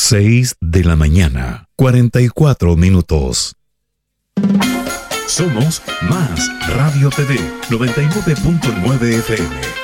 6 de la mañana, 44 minutos. Somos Más Radio TV 99.9 FM.